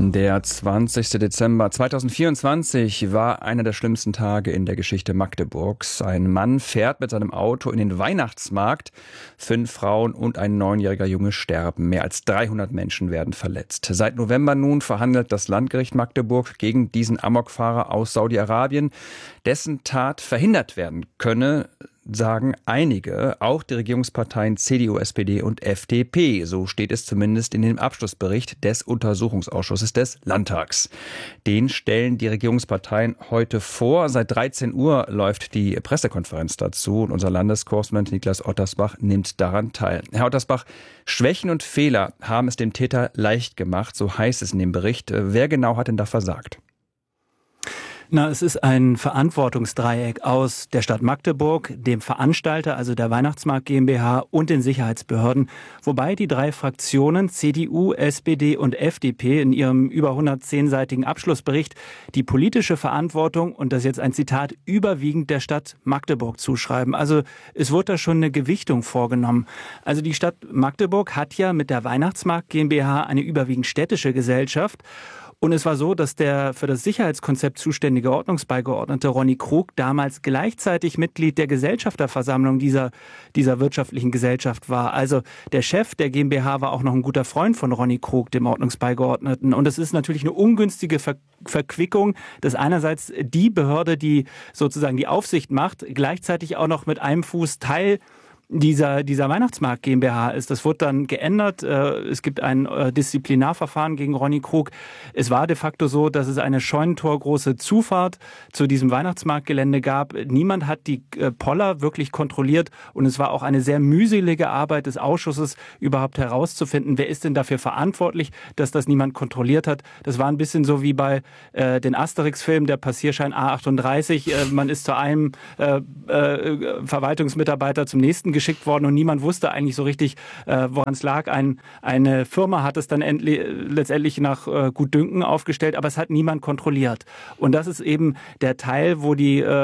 Der 20. Dezember 2024 war einer der schlimmsten Tage in der Geschichte Magdeburgs. Ein Mann fährt mit seinem Auto in den Weihnachtsmarkt. 5 Frauen und ein 9-jähriger Junge sterben. Mehr als 300 Menschen werden verletzt. Seit November nun verhandelt das Landgericht Magdeburg gegen diesen Amokfahrer aus Saudi-Arabien, dessen Tat verhindert werden könne, sagen einige, auch die Regierungsparteien CDU, SPD und FDP. So steht es zumindest in dem Abschlussbericht des Untersuchungsausschusses des Landtags. Den stellen die Regierungsparteien heute vor. Seit 13 Uhr läuft die Pressekonferenz dazu und unser Landeskorrespondent Niklas Ottersbach nimmt daran teil. Herr Ottersbach, Schwächen und Fehler haben es dem Täter leicht gemacht, so heißt es in dem Bericht. Wer genau hat denn da versagt? Es ist ein Verantwortungsdreieck aus der Stadt Magdeburg, dem Veranstalter, also der Weihnachtsmarkt GmbH und den Sicherheitsbehörden, wobei die 3 Fraktionen CDU, SPD und FDP in ihrem über 110-seitigen Abschlussbericht die politische Verantwortung, und das ist jetzt ein Zitat, überwiegend der Stadt Magdeburg zuschreiben. Also es wurde da schon eine Gewichtung vorgenommen. Also die Stadt Magdeburg hat ja mit der Weihnachtsmarkt GmbH eine überwiegend städtische Gesellschaft. Und es war so, dass der für das Sicherheitskonzept zuständige Ordnungsbeigeordnete Ronny Krug damals gleichzeitig Mitglied der Gesellschafterversammlung dieser wirtschaftlichen Gesellschaft war. Also der Chef der GmbH war auch noch ein guter Freund von Ronny Krug, dem Ordnungsbeigeordneten. Und es ist natürlich eine ungünstige Verquickung, dass einerseits die Behörde, die sozusagen die Aufsicht macht, gleichzeitig auch noch mit einem Fuß Teil dieser Weihnachtsmarkt GmbH ist. Das wurde dann geändert. Es gibt ein Disziplinarverfahren gegen Ronny Krug. Es war de facto so, dass es eine scheunentorgroße Zufahrt zu diesem Weihnachtsmarktgelände gab. Niemand hat die Poller wirklich kontrolliert und es war auch eine sehr mühselige Arbeit des Ausschusses, überhaupt herauszufinden, wer ist denn dafür verantwortlich, dass das niemand kontrolliert hat. Das war ein bisschen so wie bei den Asterix-Filmen, der Passierschein A38. Man ist zu einem Verwaltungsmitarbeiter zum nächsten geschickt worden und niemand wusste eigentlich so richtig, woran es lag. Eine Firma hat es dann letztendlich nach Gutdünken aufgestellt, aber es hat niemand kontrolliert. Und das ist eben der Teil, wo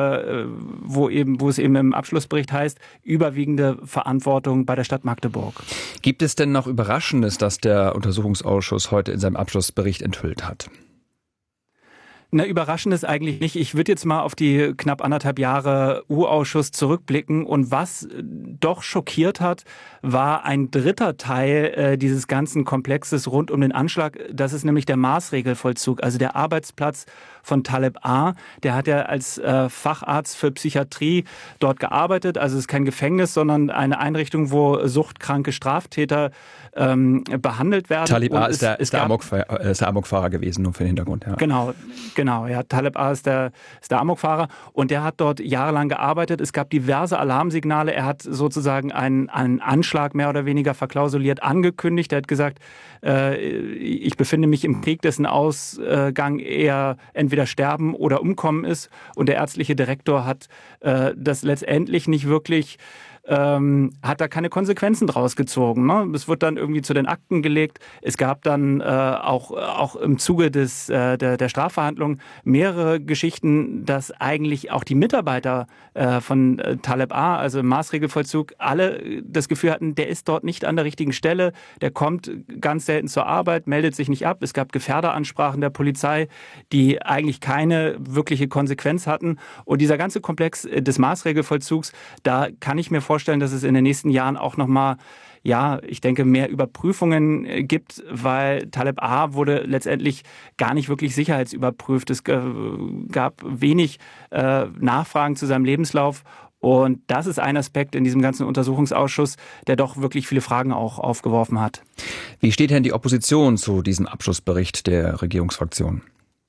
es eben im Abschlussbericht heißt, überwiegende Verantwortung bei der Stadt Magdeburg. Gibt es denn noch Überraschendes, das der Untersuchungsausschuss heute in seinem Abschlussbericht enthüllt hat? Überraschend ist eigentlich nicht. Ich würde jetzt mal auf die knapp 1,5 Jahre U-Ausschuss zurückblicken. Und was doch schockiert hat, war ein dritter Teil dieses ganzen Komplexes rund um den Anschlag. Das ist nämlich der Maßregelvollzug, also der Arbeitsplatz von Taleb A. Der hat ja als Facharzt für Psychiatrie dort gearbeitet. Also es ist kein Gefängnis, sondern eine Einrichtung, wo suchtkranke Straftäter behandelt werden. Taleb A ist der Amokfahrer gewesen, nur für den Hintergrund. Ja. Genau, ja, Taleb A ist der Amokfahrer und der hat dort jahrelang gearbeitet. Es gab diverse Alarmsignale. Er hat sozusagen einen Anschlag mehr oder weniger verklausuliert angekündigt. Er hat gesagt, ich befinde mich im Krieg, dessen Ausgang eher entweder sterben oder umkommen ist. Und der ärztliche Direktor hat das letztendlich nicht wirklich hat da keine Konsequenzen draus gezogen. Ne? Es wird dann irgendwie zu den Akten gelegt. Es gab dann auch im Zuge der Strafverhandlung mehrere Geschichten, dass eigentlich auch die Mitarbeiter von Taleb A, also im Maßregelvollzug, alle das Gefühl hatten, der ist dort nicht an der richtigen Stelle, der kommt ganz selten zur Arbeit, meldet sich nicht ab. Es gab Gefährderansprachen der Polizei, die eigentlich keine wirkliche Konsequenz hatten. Und dieser ganze Komplex des Maßregelvollzugs, da kann ich mir vorstellen, dass es in den nächsten Jahren auch nochmal, ich denke, mehr Überprüfungen gibt, weil Taleb A wurde letztendlich gar nicht wirklich sicherheitsüberprüft. Es gab wenig Nachfragen zu seinem Lebenslauf. Und das ist ein Aspekt in diesem ganzen Untersuchungsausschuss, der doch wirklich viele Fragen auch aufgeworfen hat. Wie steht denn die Opposition zu diesem Abschlussbericht der Regierungsfraktion?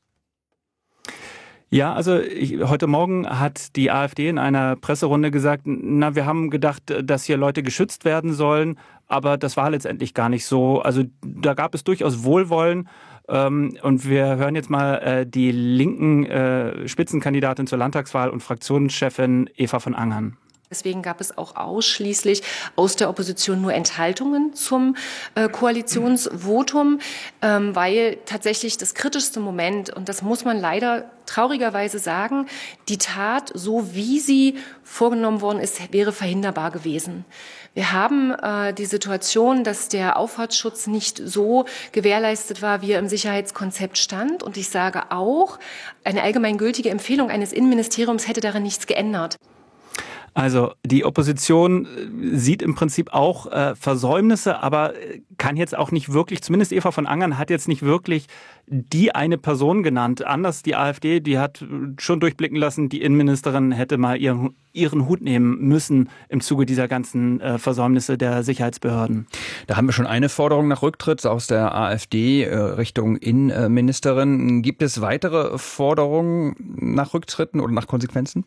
Ja, also heute Morgen hat die AfD in einer Presserunde gesagt, wir haben gedacht, dass hier Leute geschützt werden sollen, aber das war letztendlich gar nicht so. Also da gab es durchaus Wohlwollen. Und wir hören jetzt mal die linken Spitzenkandidatin zur Landtagswahl und Fraktionschefin Eva von Angern. Deswegen gab es auch ausschließlich aus der Opposition nur Enthaltungen zum Koalitionsvotum, weil tatsächlich das kritischste Moment, und das muss man leider traurigerweise sagen, die Tat, so wie sie vorgenommen worden ist, wäre verhinderbar gewesen. Wir haben die Situation, dass der Auffahrtsschutz nicht so gewährleistet war, wie er im Sicherheitskonzept stand. Und ich sage auch, eine allgemeingültige Empfehlung eines Innenministeriums hätte daran nichts geändert. Also die Opposition sieht im Prinzip auch Versäumnisse, aber kann jetzt auch nicht wirklich, zumindest Eva von Angern hat jetzt nicht wirklich die eine Person genannt. Anders die AfD, die hat schon durchblicken lassen, die Innenministerin hätte mal ihren Hut nehmen müssen im Zuge dieser ganzen Versäumnisse der Sicherheitsbehörden. Da haben wir schon eine Forderung nach Rücktritt aus der AfD Richtung Innenministerin. Gibt es weitere Forderungen nach Rücktritten oder nach Konsequenzen?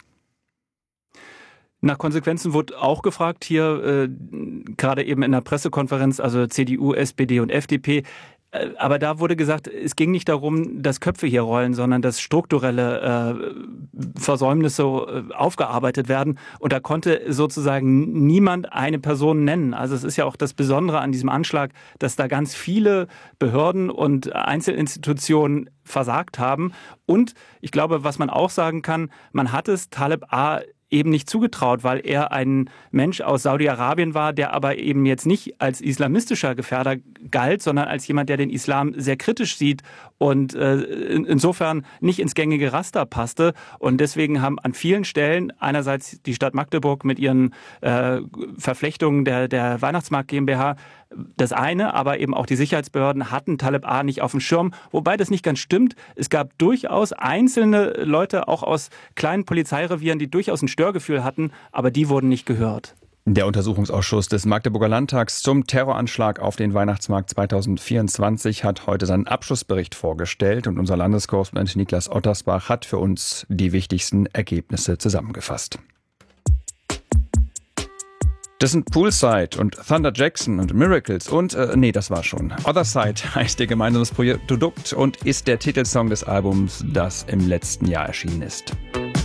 Nach Konsequenzen wurde auch gefragt hier, gerade eben in der Pressekonferenz, also CDU, SPD und FDP. Aber da wurde gesagt, es ging nicht darum, dass Köpfe hier rollen, sondern dass strukturelle Versäumnisse aufgearbeitet werden. Und da konnte sozusagen niemand eine Person nennen. Also es ist ja auch das Besondere an diesem Anschlag, dass da ganz viele Behörden und Einzelinstitutionen versagt haben. Und ich glaube, was man auch sagen kann, man hat es Taleb A. eben nicht zugetraut, weil er ein Mensch aus Saudi-Arabien war, der aber eben jetzt nicht als islamistischer Gefährder galt, sondern als jemand, der den Islam sehr kritisch sieht und insofern nicht ins gängige Raster passte. Und deswegen haben an vielen Stellen einerseits die Stadt Magdeburg mit ihren Verflechtungen der Weihnachtsmarkt GmbH das eine, aber eben auch die Sicherheitsbehörden hatten Taleb A. nicht auf dem Schirm, wobei das nicht ganz stimmt. Es gab durchaus einzelne Leute, auch aus kleinen Polizeirevieren, die durchaus ein Störgefühl hatten, aber die wurden nicht gehört. Der Untersuchungsausschuss des Magdeburger Landtags zum Terroranschlag auf den Weihnachtsmarkt 2024 hat heute seinen Abschlussbericht vorgestellt und unser Landeskorrespondent Niklas Ottersbach hat für uns die wichtigsten Ergebnisse zusammengefasst. Das sind Poolside und Thunder Jackson und Miracles und, das war schon. Other Side heißt ihr gemeinsames Produkt und ist der Titelsong des Albums, das im letzten Jahr erschienen ist.